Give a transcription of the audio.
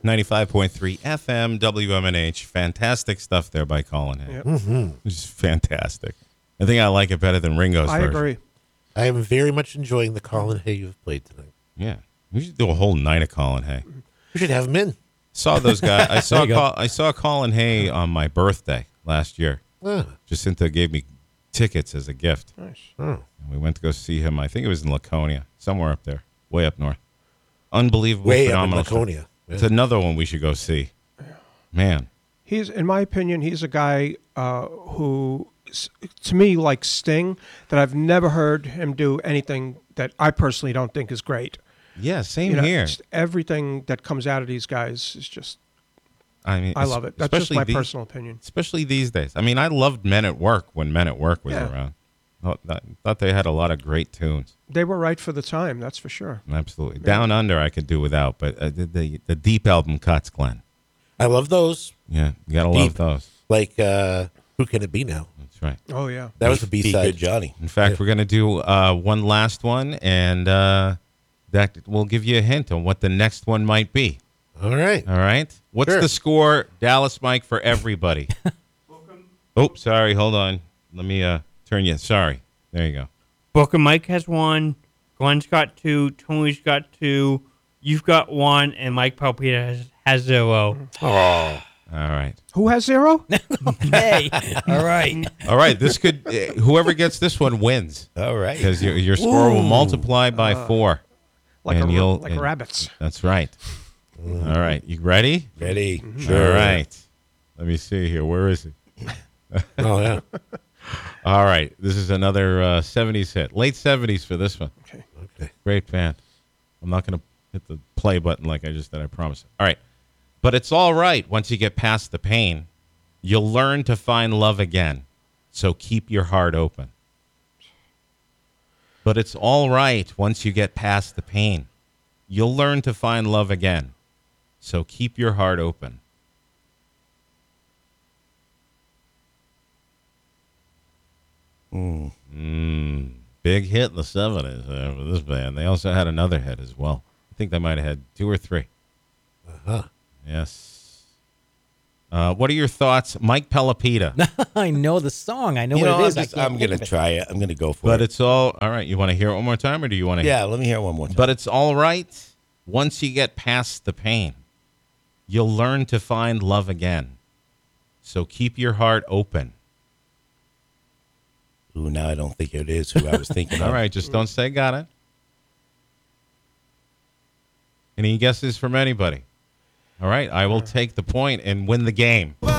95.3 FM, WMNH. Fantastic stuff there by Colin Hay. Yep. It's fantastic. I think I like it better than Ringo's I version. agree. I am very much enjoying the Colin Hay you've played tonight. Yeah. We should do a whole night of Colin Hay. We should have him in. Saw those guys. There you go. I saw Colin Hay on my birthday last year. Ah, Jacinta gave me tickets as a gift. Nice. oh. And we went to go see him. I think it was in Laconia, somewhere up there, way up north. Unbelievable, Way up in phenomenal show. Laconia. It's another one we should go see. Man. He's, in my opinion, he's a guy who, to me, like Sting, that I've never heard him do anything that I personally don't think is great. Yeah, same You know, here. just everything that comes out of these guys is just, I mean, I love it. That's just especially my these- personal opinion. Especially these days. I mean, I loved Men at Work when Men at Work was Yeah. around. Thought they had a lot of great tunes. They were right for the time, that's for sure. Absolutely. Down Under I could do without, but the Deep album cuts, Glenn. I love those. Yeah, you got to love Deep. those. Like, Who Can It Be Now? That's right. Oh, yeah. That was the Be B-side. Good Johnny. In fact, we're going to do one last one, and that will give you a hint on what the next one might be. All right. All right? What's Sure. the score, Dallas Mike, for everybody? Oh, sorry. Hold on. Let me turn you. Sorry. There you go. Booker Mike has 1. Glenn's got 2. Tony's got 2. You've got 1, and Mike Palpita has 0. Oh. All right. Who has 0? Hey, all right. All right. This could, whoever gets this one wins. All right. Because your score will multiply by 4. Like, And and- rabbits. That's right. All right. You ready? Ready? All right. Let me see here. Where is he? Oh, yeah. All right. This is another 70s hit. Late 70s for this one. Okay. Great band. I'm not going to hit the play button like I just did. I promise. All right. But it's all right once you get past the pain. You'll learn to find love again. So keep your heart open. But it's all right once you get past the pain. You'll learn to find love again. So keep your heart open. Big hit in the 70s for this band. They also had another hit as well. I think they might have had 2 or 3. Uh-huh. Yes. What are your thoughts, Mike Pelopita? I know the song. I know You what know, it is. I'm going to try it. I'm going to go for But it. it's all right. You want to hear it one more time, or do you want to? Yeah, let me hear it one more time. But it's all right once you get past the pain. You'll learn to find love again. So keep your heart open. Ooh, now I don't think it is who I was thinking of. All right, just don't say got it. Any guesses from anybody? All right, I will take the point and win the game.